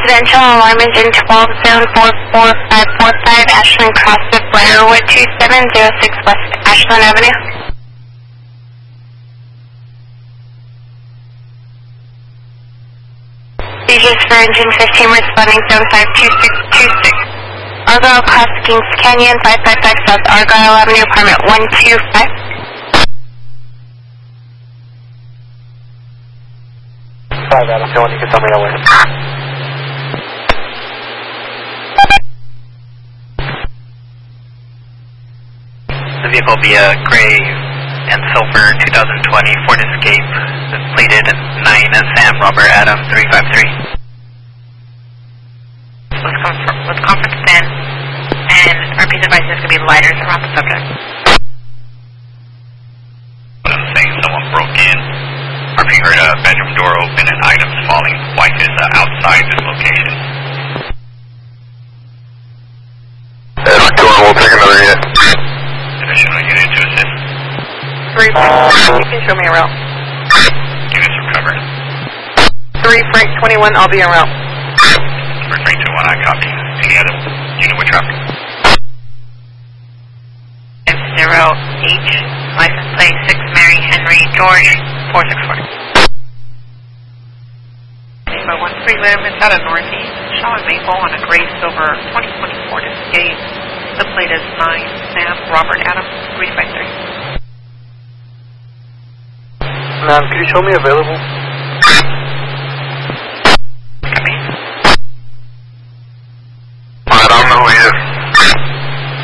Residential alarm is in 12 zone 44545 Ashland Cross of Briarwood 2706 West Ashland Avenue. Seizures for engine 15 responding zone 52626. Argyle Cross Kings Canyon 555 South Argyle Avenue apartment 125. Adam, if you can tell me that way. The vehicle will be a gray and silver 2020 Ford Escape, plated 9 Sam Robert Adam 353. Let's conference 10, and our piece of advice is going to be lighters around the subject. I'm saying someone broke in. RP heard a bedroom door open and items falling. Wife is outside this location. We'll take another unit. Additional unit to assist. 3, you can show me a route. Units are covered. 3, Frank 21, I'll be en route. For 321, I copy. Any other unit with traffic? 0H, license plate 6 Mary Henry George 464. Neighbor 13 Letterman out of Northeast, Shaw and Maple on a gray silver 2020 Ford Escape. The plate is 9 Sam Robert Adam 353. Ma'am, could you show me available?